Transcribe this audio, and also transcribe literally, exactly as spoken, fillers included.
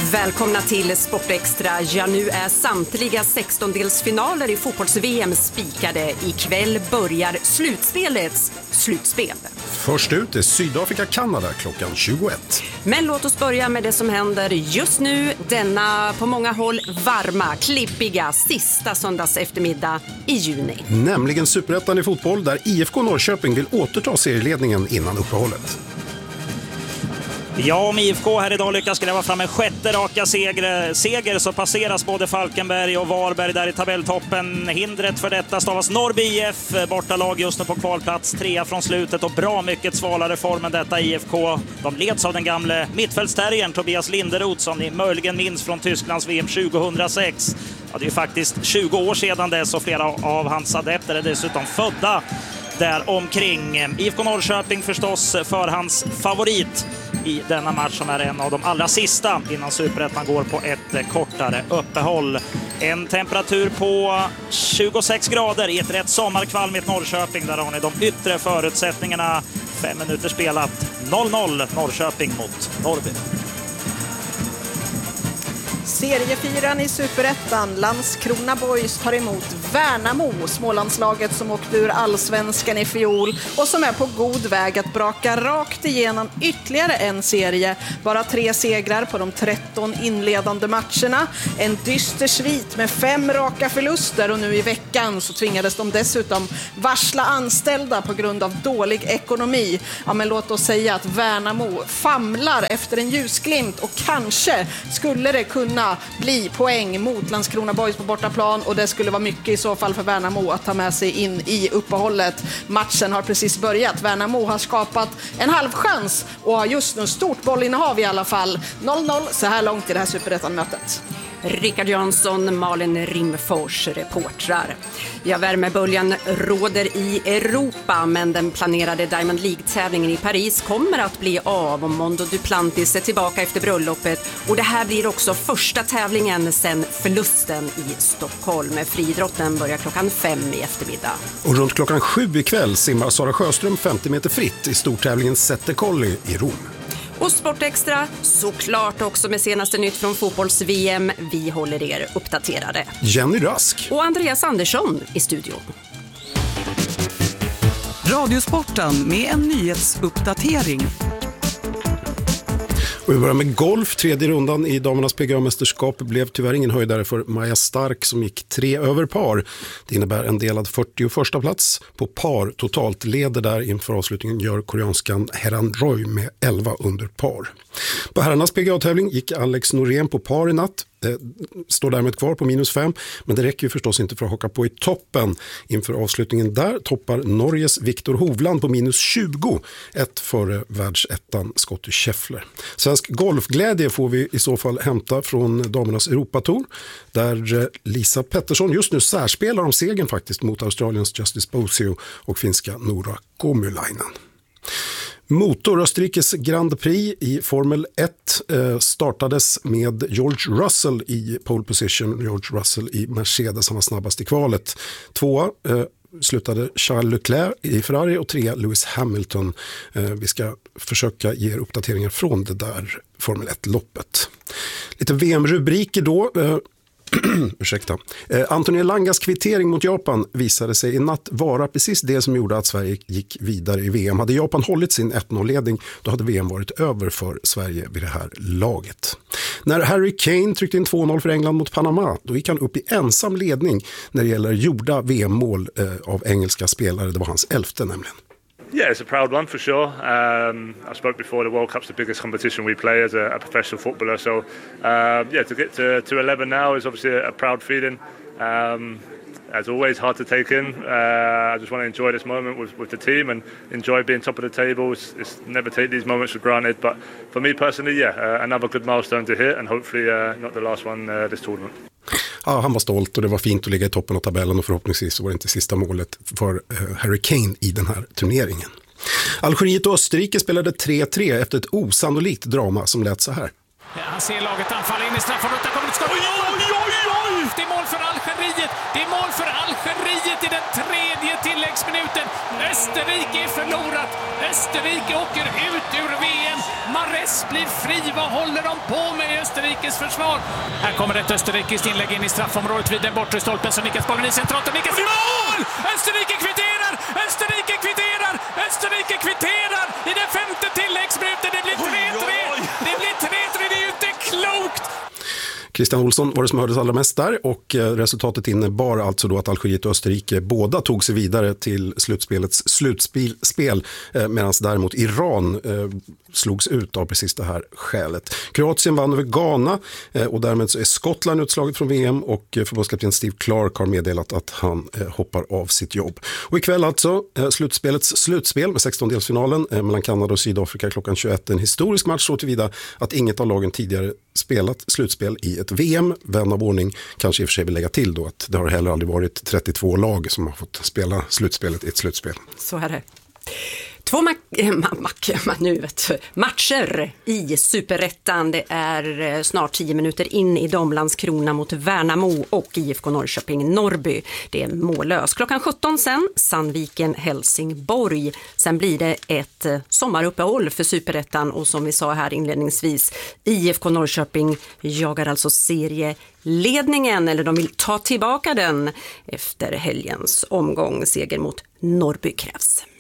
Välkomna till Sportextra. Ja, nu är samtliga sextondelsfinaler i fotbolls-V M spikade. Ikväll börjar slutspelets slutspel. Först ut är Sydafrika-Kanada klockan tjugoett. Men låt oss börja med det som händer just nu. Denna på många håll varma, klippiga sista söndags eftermiddag i juni. Nämligen Superettan i fotboll där I F K Norrköping vill återta serieledningen innan uppehållet. Ja, om I F K här idag lyckas gräva fram en sjätte raka seger, seger så passeras både Falkenberg och Varberg där i tabelltoppen. Hindret för detta stavas Norrby I F, bortalag just nu på kvalplats, trea från slutet och bra mycket svalare form än detta I F K. De leds av den gamle mittfältsterriern Tobias Linderoth som ni möjligen minns från Tysklands V M tjugohundrasex. Ja, det är ju faktiskt tjugo år sedan dess och flera av hans adepter är dessutom födda där omkring. I F K Norrköping förstås förhands favorit i denna match som är en av de allra sista innan Superettan går på ett kortare uppehåll. En temperatur på tjugosex grader i ett rätt sommarkvalmigt Norrköping. Där har ni de yttre förutsättningarna. Fem minuter spelat. noll noll Norrköping mot Norrby. Seriefyran i Superettan, Landskrona Boys tar emot Värnamo, Smålandslaget som åkte ur allsvenskan i fjol och som är på god väg att braka rakt igenom ytterligare en serie. Bara tre segrar på de tretton inledande matcherna. En dyster svit med fem raka förluster och nu i veckan så tvingades de dessutom varsla anställda på grund av dålig ekonomi. Ja, men låt oss säga att Värnamo famlar efter en ljusglimt och kanske skulle det kunna bli poäng mot Landskrona Boys på bortaplan och det skulle vara mycket i så fall för Värnamo att ta med sig in i uppehållet. Matchen har precis börjat. Värnamo har skapat en halvchans och har just nu stort bollinnehav i alla fall. noll noll så här långt i det här Superettan-mötet. Rickard Jansson, Malin Rimfors, reportrar. Ja, värmeböljan råder i Europa, men den planerade Diamond League-tävlingen i Paris kommer att bli av om Mondo Duplantis är tillbaka efter bröllopet. Och det här blir också första tävlingen sedan förlusten i Stockholm. Friidrotten börjar klockan fem i eftermiddag. Och runt klockan sju ikväll simmar Sara Sjöström femtio meter fritt i stortävlingen Sette Colli i Rom. Och Sportextra, såklart också med senaste nytt från fotbolls-V M. Vi håller er uppdaterade. Jenny Rask och Andreas Andersson i studion. Radiosporten med en nyhetsuppdatering. Och vi börjar med golf. Tredje rundan i damernas P G A-mästerskap blev tyvärr ingen höjdare för Maja Stark som gick tre över par. Det innebär en delad fyrtioförsta plats på par. Totalt leder där inför avslutningen gör koreanskan Heran Roy med elva under par. På herrarnas P G A-tävling gick Alex Norén på par i natt. Det står därmed kvar på minus fem, men det räcker ju förstås inte för att haka på i toppen. Inför avslutningen där toppar Norges Viktor Hovland på minus tjugo, ett före världsettan Scotty Scheffler. Svensk golfglädje får vi i så fall hämta från damernas Europatour, där Lisa Pettersson just nu särspelar om segern faktiskt mot Australiens Justice Bosio och finska Nora Komulainen. Motor Österrikes Grand Prix i Formel ett eh, startades med George Russell i pole position. George Russell i Mercedes, han var snabbast i kvalet. Tvåa eh, slutade Charles Leclerc i Ferrari och trea Lewis Hamilton. Eh, vi ska försöka ge er uppdateringar från det där Formel ett-loppet. Lite V M-rubriker då. Eh, Ursäkta. Eh, Antonio Langas kvittering mot Japan visade sig i natt vara precis det som gjorde att Sverige gick vidare i V M. Hade Japan hållit sin ett noll-ledning då hade V M varit över för Sverige vid det här laget. När Harry Kane tryckte in två noll för England mot Panama, då gick han upp i ensam ledning när det gäller gjorda V M-mål eh, av engelska spelare. Det var hans elfte nämligen. Yeah, it's a proud one for sure. Um, I spoke before, the World Cup's the biggest competition we play as a, a professional footballer. So, uh, yeah, to get to, to eleven now is obviously a, a proud feeling. Um, as always, hard to take in. Uh, I just want to enjoy this moment with, with the team and enjoy being top of the table. It's, it's never take these moments for granted. But for me personally, yeah, uh, another good milestone to hit and hopefully uh, not the last one uh, this tournament. Ja, han var stolt och det var fint att ligga i toppen av tabellen och förhoppningsvis så var det inte sista målet för Harry Kane i den här turneringen. Algeriet och Österrike spelade tre tre efter ett osannolikt drama som lät så här. Han ser laget anfalla in i straffområdet. Där kommer ett skott. Oj, oj, oj, oj! Det är mål för Algeriet. Det är mål för Algeriet i den tredje tilläggsminuten. Österrike är förlorat. Österrike åker ut ur V M. Mahrez blir fri. Vad håller de på med i Österrikes försvar? Här kommer ett österrikiskt inlägg in i straffområdet vid den bortre stolpen. Så nickas bollen i centralt och nickas i mål! Österrike kvitterar! Österrike kvitterar! Österrike kvitterar i den femte tilläggsminuten. Det blir tre tre. Det blir tre tre. Det är ju inte klokt! Christian Olsson var det som hördes allra mest där och resultatet innebar alltså då att Algeriet och Österrike båda tog sig vidare till slutspelets slutspel medan däremot Iran eh, slogs ut av precis det här skälet. Kroatien vann över Ghana eh, och därmed så är Skottland utslaget från V M och förbundskapten Steve Clark har meddelat att han eh, hoppar av sitt jobb. Och ikväll alltså eh, slutspelets slutspel med sextondelsfinalen eh, mellan Kanada och Sydafrika klockan tjugoett. En historisk match så tillvida att inget av lagen tidigare spelat slutspel i ett V M. Vän av ordning kanske i och för sig vill lägga till då att det har heller aldrig varit trettiotvå lag som har fått spela slutspelet i ett slutspel. Så är det. Två mack, mack, nu vet, matcher i Superettan. Det är snart tio minuter in i Domlandskrona mot Värnamo och I F K Norrköping Norrby. Det är mållös. Klockan sjutton sen Sandviken Helsingborg. Sen blir det ett sommaruppehåll för Superettan och som vi sa här inledningsvis, I F K Norrköping jagar alltså serieledningen, eller de vill ta tillbaka den efter helgens omgång. Seger mot Norrby krävs.